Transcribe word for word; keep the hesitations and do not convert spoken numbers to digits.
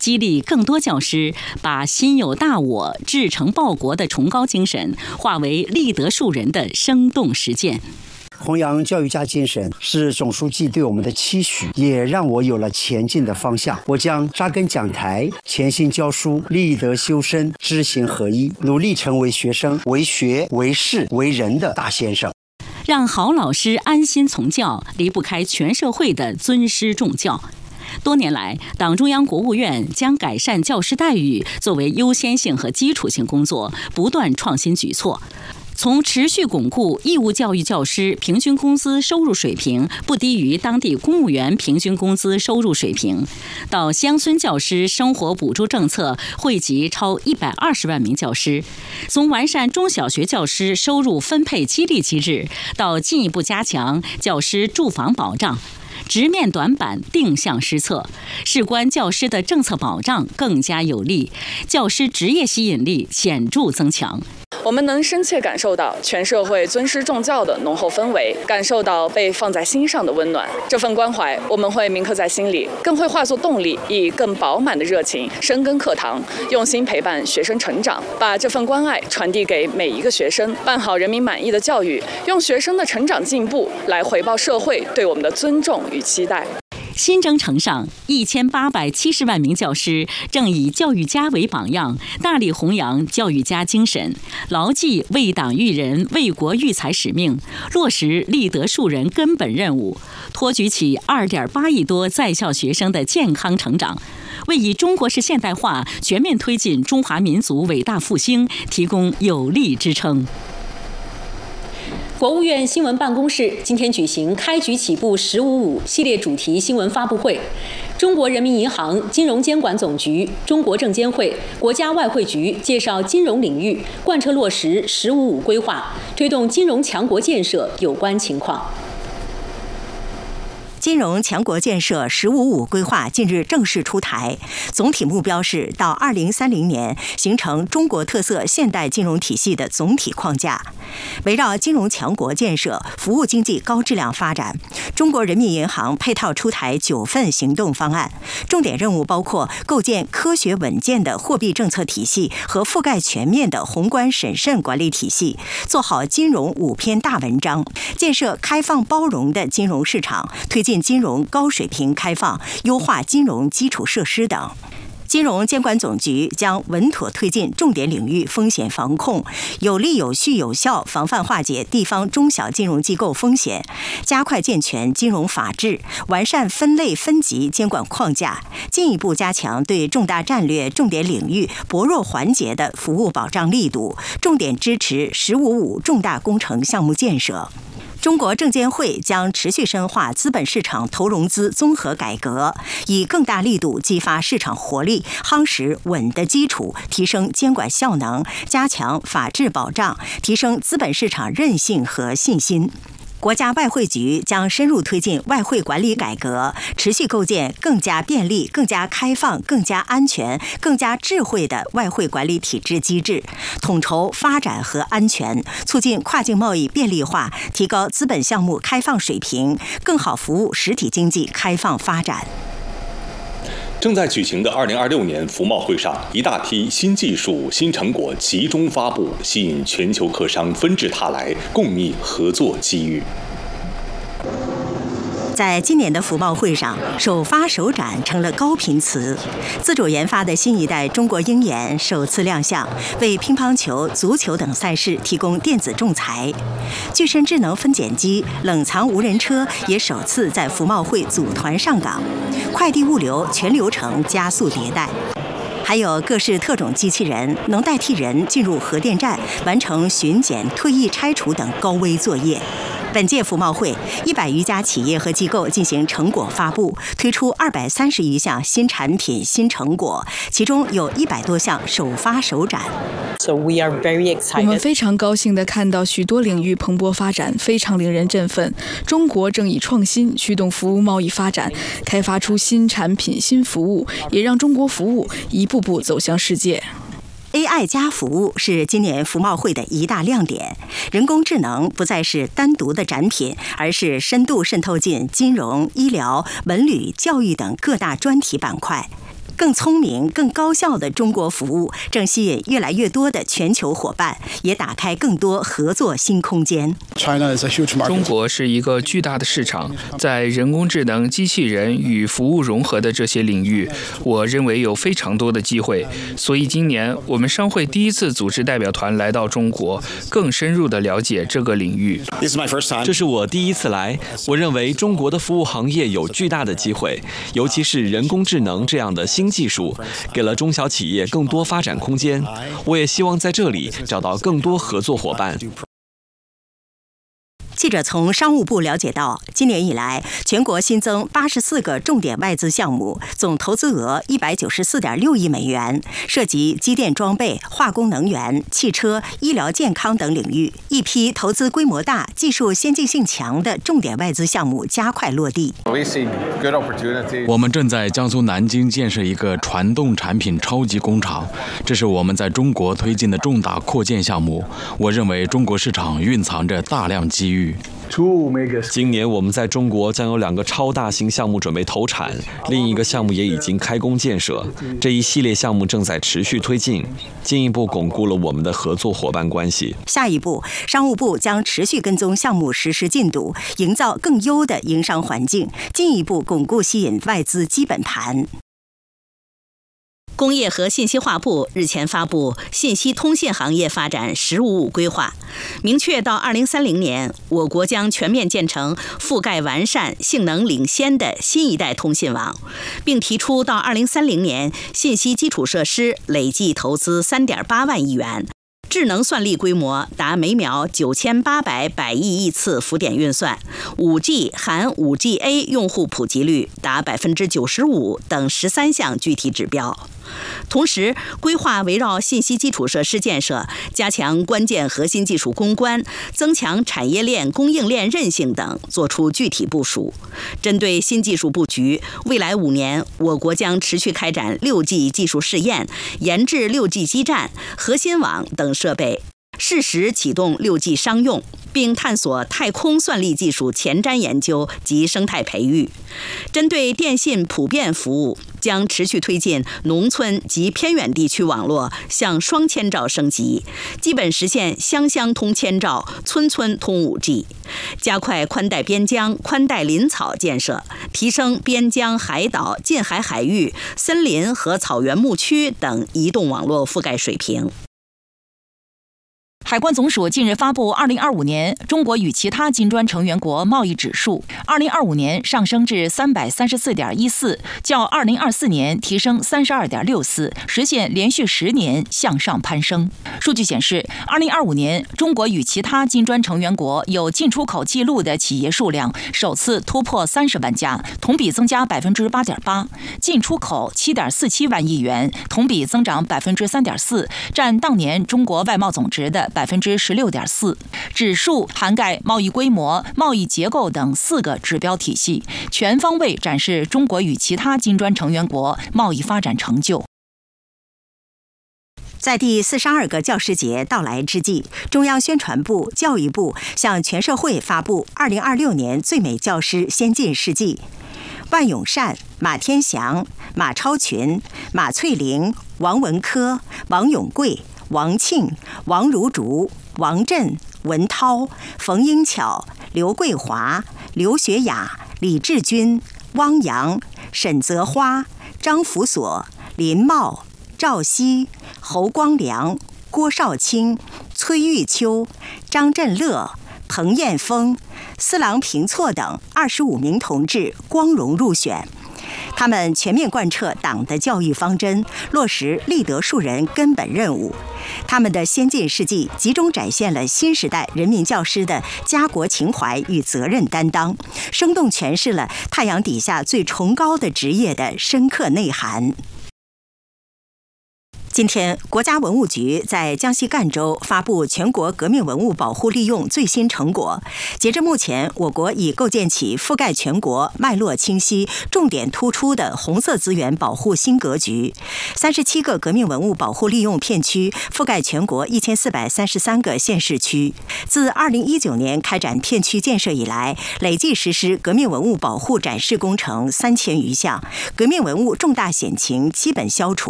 激励更多教师把心有大我、志成报国的崇高精神化为立德树人的生动实践。 弘扬教育家精神是总书记对我们的期许，也让我有了前进的方向。我将扎根讲台，潜心教书，立德修身，知行合一，努力成为学生为学、为事、为人的大先生。 让好老师安心从教，离不开全社会的尊师重教。多年来，党中央、国务院将改善教师待遇作为优先性和基础性工作，不断创新举措。从持续巩固义务教育教师平均工资收入水平不低于当地公务员平均工资收入水平，到乡村教师生活补助政策惠及超一百二十万名教师；从完善中小学教师收入分配激励机制，到进一步加强教师住房保障。直面短板，定向施策，事关教师的政策保障更加有力，教师职业吸引力显著增强。 我们能深切感受到全社会尊师重教的浓厚氛围，感受到被放在心上的温暖。这份关怀，我们会铭刻在心里，更会化作动力，以更饱满的热情深耕课堂，用心陪伴学生成长，把这份关爱传递给每一个学生，办好人民满意的教育，用学生的成长进步来回报社会对我们的尊重与期待。 新征程上，一千八百七十万名教师正以教育家为榜样，大力弘扬教育家精神，牢记为党育人、为国育才使命，落实立德树人根本任务，托举起二点八亿多在校学生的健康成长，为以中国式现代化全面推进中华民族伟大复兴提供有力支撑。 国务院新闻办公室今天举行开局起步“十五五”系列主题新闻发布会，中国人民银行、金融监管总局、中国证监会、国家外汇局介绍金融领域贯彻落实“十五五”规划，推动金融强国建设有关情况。 金融强国建设“十五五”规划近日正式出台，总体目标是到二零三零年形成中国特色现代金融体系的总体框架。围绕金融强国建设、服务经济高质量发展，中国人民银行配套出台九份行动方案，重点任务包括构建科学稳健的货币政策体系和覆盖全面的宏观审慎管理体系，做好金融五篇大文章，建设开放包容的金融市场，推进金融高水平开放，优化金融基础设施等。金融监管总局将稳妥推进重点领域风险防控，有力有序有效防范化解地方中小金融机构风险，加快健全金融法治，完善分类分级监管框架，进一步加强对重大战略重点领域薄弱环节的服务保障力度，重点支持“十五五”重大工程项目建设。中国证监会将持续深化资本市场投融资综合改革，以更大力度激发市场活力，夯实稳的基础，提升监管效能，加强法治保障，提升资本市场韧性和信心。国家外汇局将深入推进外汇管理改革，持续构建更加便利、更加开放、更加安全、更加智慧的外汇管理体制机制，统筹发展和安全，促进跨境贸易便利化，提高资本项目开放水平，更好服务实体经济开放发展。 正在举行的二零二六年服贸会上，一大批新技术、新成果集中发布，吸引全球客商纷至沓来，共觅合作机遇。 在今年的服贸会上，首发首展成了高频词。自主研发的新一代中国鹰眼首次亮相，为乒乓球、足球等赛事提供电子仲裁。具身智能分拣机、冷藏无人车也首次在服贸会组团上岗，快递物流全流程加速迭代。还有各式特种机器人，能代替人进入核电站，完成巡检、退役拆除等高危作业。本届服贸会，一百余家企业和机构进行成果发布，推出二百三十余项新产品、新成果，其中有一百多项首发首展。 So we are very excited. 我们非常高兴地看到许多领域蓬勃发展，非常令人振奋。中国正以创新驱动服务贸易发展，开发出新产品、新服务，也让中国服务一步步走向世界。 A I 加服务是今年服贸会的一大亮点，人工智能不再是单独的展品，而是深度渗透进金融、医疗、文旅、教育等各大专题板块。 更聪明、更高效的中国服务正吸引越来越多的全球伙伴，也打开更多合作新空间。 中国是一个巨大的市场，在人工智能、机器人与服务融合的这些领域，我认为有非常多的机会。所以今年我们商会第一次组织代表团来到中国，更深入地了解这个领域。 这是我第一次来，我认为中国的服务行业有巨大的机会，尤其是人工智能这样的新技术，给了中小企业更多发展空间。我也希望在这里找到更多合作伙伴。 记者从商务部了解到，今年以来，全国新增八十四个重点外资项目，总投资额一百九十四点六亿美元，涉及机电装备、化工能源、汽车、医疗健康等领域。一批投资规模大、技术先进性强的重点外资项目加快落地。 我们正在江苏南京建设一个传动产品超级工厂，这是我们在中国推进的重大扩建项目。我认为中国市场蕴藏着大量机遇。 今年我们在中国将有两个超大型项目准备投产，另一个项目也已经开工建设。这一系列项目正在持续推进，进一步巩固了我们的合作伙伴关系。 下一步，商务部将持续跟踪项目实施进度，营造更优的营商环境，进一步巩固吸引外资基本盘。 工业和信息化部日前发布信息通信行业发展“十五五”规划，明确到二零三零年，我国将全面建成覆盖完善、性能领先的新一代通信网，并提出到二零三零年，信息基础设施累计投资三点八万亿元。智能算力规模达每秒九千八百百亿亿次浮点运算， 五 G 含 五 G A 用户普及率达百分之九十五等十三项具体指标。同时，规划围绕信息基础设施建设，加强关键核心技术攻关，增强产业链供应链韧性等，作出具体部署。针对新技术布局，未来五年，我国将持续开展 六 G 技术试验，研制 六 G 基站、核心网等设备，适时启动 六 G 商用，并探索太空算力技术前瞻研究及生态培育。针对电信普遍服务，将持续推进农村及偏远地区网络向双千兆升级，基本实现乡乡通千兆、村村通 五 G， 加快宽带边疆、宽带林草建设，提升边疆、海岛、近海海域、森林和草原牧区等移动网络覆盖水平。 海关总署近日发布二零二五年中国与其他金砖成员国贸易指数，二零二五年上升至三百三十四点一四，较二零二四年提升三十二点六四，实现连续十年向上攀升。数据显示，二零二五年中国与其他金砖成员国有进出口记录的企业数量首次突破三十万家，同比增加百分之八点八，进出口七点四七万亿元，同比增长百分之三点四，占当年中国外贸总值的百分之十六点四。指数涵盖贸易规模、贸易结构等四个指标体系，全方位展示中国与其他金砖成员国贸易发展成就。 在第四十二个教师节到来之际，中央宣传部、教育部向全社会发布二零二六年最美教师先进事迹。万永善、马天祥、马超群、马翠玲、王文科、王永贵、王庆、王如竹、王震、文涛、冯英巧、刘桂华、刘学雅、李志军、汪洋、沈泽花、张福所、林茂、赵熙、侯光良、郭少卿、崔玉秋、张振乐、彭艳峰、司郎平措等二十五名同志光荣入选。他们全面贯彻党的教育方针，落实立德树人根本任务。他们的先进事迹集中展现了新时代人民教师的家国情怀与责任担当，生动诠释了太阳底下最崇高的职业的深刻内涵。 今天，国家文物局在江西赣州发布全国革命文物保护利用最新成果。截至目前，我国已构建起覆盖全国、脉络清晰、重点突出的红色资源保护新格局。三十七个革命文物保护利用片区覆盖全国一千四百三十三个县市区。自二零一九年开展片区建设以来，累计实施革命文物保护展示工程三千余项，革命文物重大险情基本消除。